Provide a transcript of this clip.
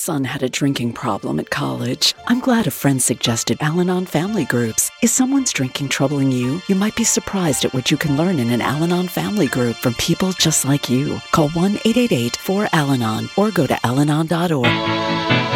son had a drinking problem at college. I'm glad a friend suggested Al-Anon Family Groups. Is someone's drinking troubling you? You might be surprised at what you can learn in an Al-Anon family group from people just like you. Call 1-888-4-AL-ANON or go to alanon.org.